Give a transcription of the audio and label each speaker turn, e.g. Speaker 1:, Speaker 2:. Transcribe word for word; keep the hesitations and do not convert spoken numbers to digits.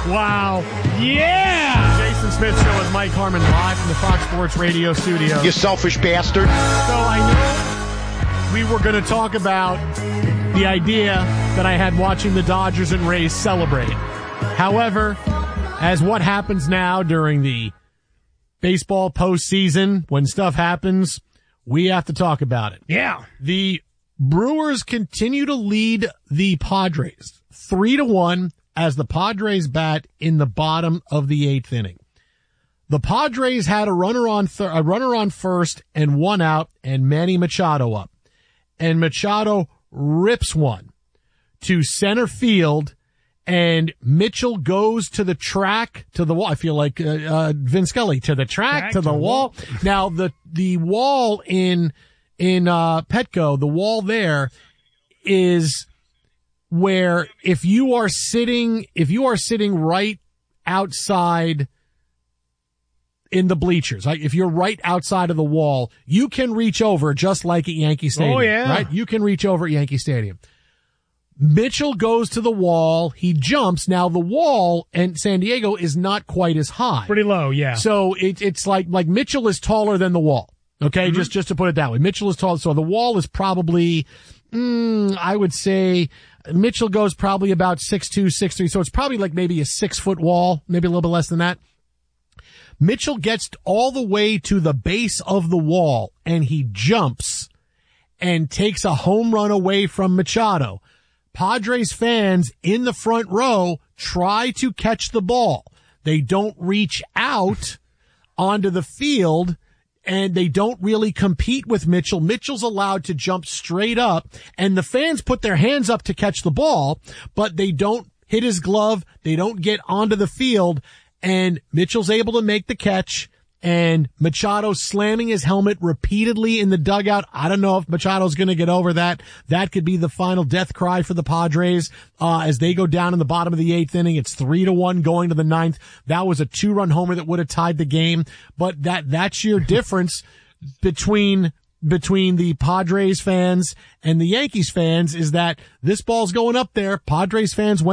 Speaker 1: Wow. Yeah! Jason Smith Show with Mike Harmon live from the Fox Sports Radio studio.
Speaker 2: You selfish bastard.
Speaker 1: So I knew we were going to talk about the idea that I had watching the Dodgers and Rays celebrate. However, as what happens now during the baseball postseason, when stuff happens, we have to talk about it.
Speaker 3: Yeah.
Speaker 1: The Brewers continue to lead the Padres three to one as the Padres bat in the bottom of the eighth inning. The Padres had a runner on th- a runner on first and one out, and Manny Machado up. And Machado rips one to center field, and Mitchell goes to the track, to the wall. I feel like uh, uh, Vin Scully, to the track, track to the wall. wall. Now, the the wall in in uh Petco, the wall there is where if you are sitting, if you are sitting right outside in the bleachers, like if you're right outside of the wall, you can reach over just like at Yankee Stadium.
Speaker 3: Oh, yeah.
Speaker 1: Right? You can reach over at Yankee Stadium. Mitchell goes to the wall. He jumps. Now the wall in San Diego is not quite as high.
Speaker 3: Pretty low, yeah.
Speaker 1: So it, it's like, like Mitchell is taller than the wall. Okay. Mm-hmm. Just, just to put it that way. Mitchell is taller. So the wall is probably, mm, I would say Mitchell goes probably about six two, six three. So it's probably like maybe a six foot wall, maybe a little bit less than that. Mitchell gets all the way to the base of the wall and he jumps and takes a home run away from Machado. Padres fans in the front row try to catch the ball. They don't reach out onto the field, and they don't really compete with Mitchell. Mitchell's allowed to jump straight up, and the fans put their hands up to catch the ball, but they don't hit his glove. They don't get onto the field, and Mitchell's able to make the catch. And Machado slamming his helmet repeatedly in the dugout. I don't know if Machado's going to get over that. That could be the final death cry for the Padres uh, as they go down in the bottom of the eighth inning. It's three to one going to the ninth. That was a two-run homer that would have tied the game. But that that's your difference between between the Padres fans and the Yankees fans, is that this ball's going up there. Padres fans went